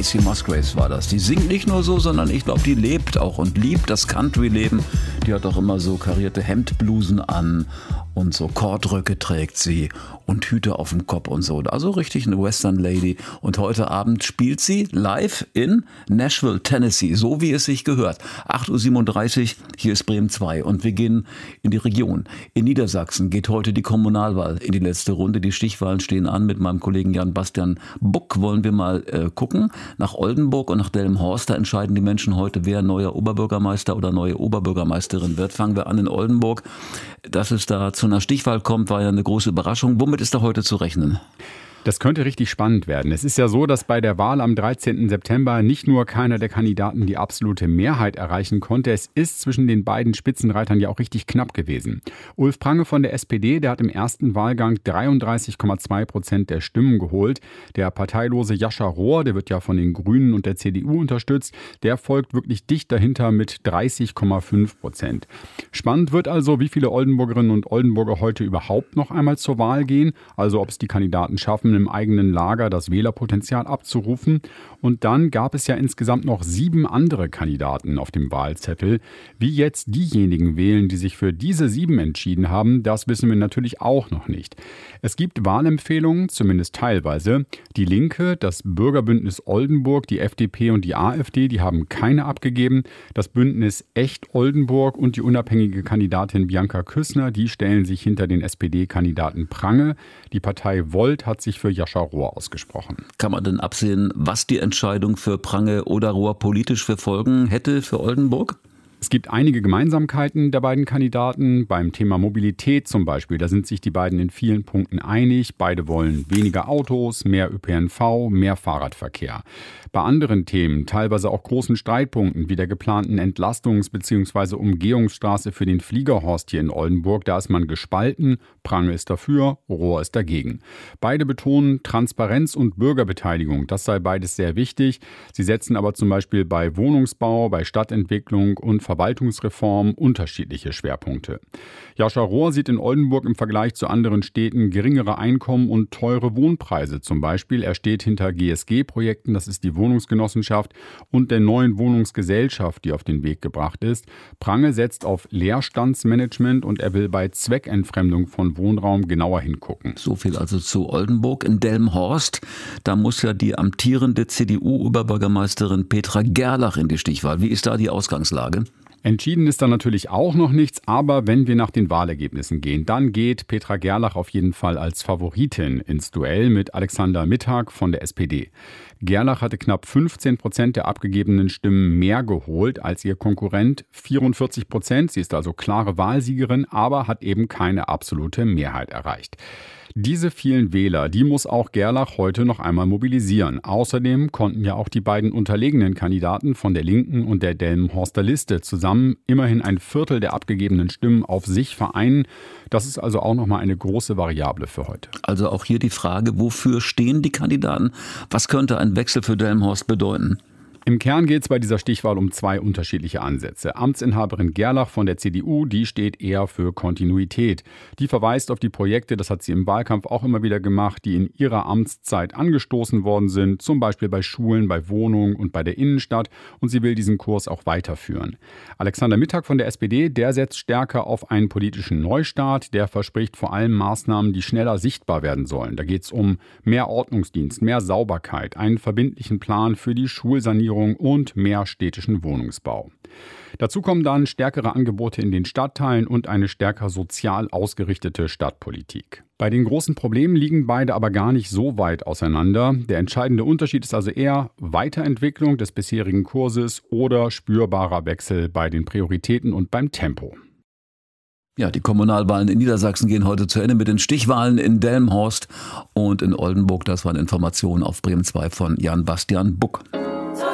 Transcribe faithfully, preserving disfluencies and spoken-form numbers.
Casey Musgraves war das. Die singt nicht nur so, sondern ich glaube, die lebt auch und liebt das Country-Leben. Die hat auch immer so karierte Hemdblusen an und so Kordröcke trägt sie und Hüte auf dem Kopf und so. Also richtig eine Western Lady. Und heute Abend spielt sie live in Nashville, Tennessee, so wie es sich gehört. acht Uhr siebenunddreißig, hier ist Bremen zwei und wir gehen in die Region. In Niedersachsen geht heute die Kommunalwahl in die letzte Runde. Die Stichwahlen stehen an. Mit meinem Kollegen Jan-Bastian Buck wollen wir mal äh, gucken. Nach Oldenburg und nach Delmenhorst, da entscheiden die Menschen heute, wer neuer Oberbürgermeister oder neue Oberbürgermeisterin wird. Fangen wir an in Oldenburg. Dass es da zu einer Stichwahl kommt, war ja eine große Überraschung. Womit ist da heute zu rechnen? Das könnte richtig spannend werden. Es ist ja so, dass bei der Wahl am dreizehnten September nicht nur keiner der Kandidaten die absolute Mehrheit erreichen konnte, es ist zwischen den beiden Spitzenreitern ja auch richtig knapp gewesen. Ulf Prange von der S P D, der hat im ersten Wahlgang dreiunddreißig Komma zwei Prozent der Stimmen geholt. Der parteilose Jascha Rohr, der wird ja von den Grünen und der C D U unterstützt, der folgt wirklich dicht dahinter mit dreißig Komma fünf Prozent. Spannend wird also, wie viele Oldenburgerinnen und Oldenburger heute überhaupt noch einmal zur Wahl gehen, also ob es die Kandidaten schaffen, im eigenen Lager das Wählerpotenzial abzurufen. Und dann gab es ja insgesamt noch sieben andere Kandidaten auf dem Wahlzettel. Wie jetzt diejenigen wählen, die sich für diese sieben entschieden haben, das wissen wir natürlich auch noch nicht. Es gibt Wahlempfehlungen, zumindest teilweise. Die Linke, das Bürgerbündnis Oldenburg, die F D P und die AfD, die haben keine abgegeben. Das Bündnis Echt Oldenburg und die unabhängige Kandidatin Bianca Küssner, die stellen sich hinter den S P D-Kandidaten Prange. Die Partei Volt hat sich für Jascha Rohr ausgesprochen. Kann man denn absehen, was die Entscheidung für Prange oder Rohr politisch für Folgen hätte für Oldenburg? Es gibt einige Gemeinsamkeiten der beiden Kandidaten. Beim Thema Mobilität zum Beispiel, da sind sich die beiden in vielen Punkten einig. Beide wollen weniger Autos, mehr Ö P N V, mehr Fahrradverkehr. Bei anderen Themen, teilweise auch großen Streitpunkten, wie der geplanten Entlastungs- bzw. Umgehungsstraße für den Fliegerhorst hier in Oldenburg, da ist man gespalten. Prange ist dafür, Rohr ist dagegen. Beide betonen Transparenz und Bürgerbeteiligung. Das sei beides sehr wichtig. Sie setzen aber zum Beispiel bei Wohnungsbau, bei Stadtentwicklung und Verwaltungsreform unterschiedliche Schwerpunkte. Jascha Rohr sieht in Oldenburg im Vergleich zu anderen Städten geringere Einkommen und teure Wohnpreise. Zum Beispiel, er steht hinter G S G-Projekten, das ist die Wohnungsgenossenschaft, und der neuen Wohnungsgesellschaft, die auf den Weg gebracht ist. Prange setzt auf Leerstandsmanagement und er will bei Zweckentfremdung von Wohnraum genauer hingucken. So viel also zu Oldenburg. In Delmenhorst, da muss ja die amtierende C D U-Oberbürgermeisterin Petra Gerlach in die Stichwahl. Wie ist da die Ausgangslage? Entschieden ist da natürlich auch noch nichts, aber wenn wir nach den Wahlergebnissen gehen, dann geht Petra Gerlach auf jeden Fall als Favoritin ins Duell mit Alexander Mittag von der S P D. Gerlach hatte knapp fünfzehn Prozent der abgegebenen Stimmen mehr geholt als ihr Konkurrent, vierundvierzig Prozent. Sie ist also klare Wahlsiegerin, aber hat eben keine absolute Mehrheit erreicht. Diese vielen Wähler, die muss auch Gerlach heute noch einmal mobilisieren. Außerdem konnten ja auch die beiden unterlegenen Kandidaten von der Linken und der Delmenhorster Liste zusammen immerhin ein Viertel der abgegebenen Stimmen auf sich vereinen. Das ist also auch noch mal eine große Variable für heute. Also auch hier die Frage, wofür stehen die Kandidaten? Was könnte ein Wechsel für Delmenhorst bedeuten? Im Kern geht es bei dieser Stichwahl um zwei unterschiedliche Ansätze. Amtsinhaberin Gerlach von der C D U, die steht eher für Kontinuität. Die verweist auf die Projekte, das hat sie im Wahlkampf auch immer wieder gemacht, die in ihrer Amtszeit angestoßen worden sind, zum Beispiel bei Schulen, bei Wohnungen und bei der Innenstadt. Und sie will diesen Kurs auch weiterführen. Alexander Mittag von der S P D, der setzt stärker auf einen politischen Neustart. Der verspricht vor allem Maßnahmen, die schneller sichtbar werden sollen. Da geht es um mehr Ordnungsdienst, mehr Sauberkeit, einen verbindlichen Plan für die Schulsanierung und mehr städtischen Wohnungsbau. Dazu kommen dann stärkere Angebote in den Stadtteilen und eine stärker sozial ausgerichtete Stadtpolitik. Bei den großen Problemen liegen beide aber gar nicht so weit auseinander. Der entscheidende Unterschied ist also eher Weiterentwicklung des bisherigen Kurses oder spürbarer Wechsel bei den Prioritäten und beim Tempo. Ja, die Kommunalwahlen in Niedersachsen gehen heute zu Ende mit den Stichwahlen in Delmenhorst und in Oldenburg. Das waren Informationen auf Bremen zwei von Jan-Bastian Buck.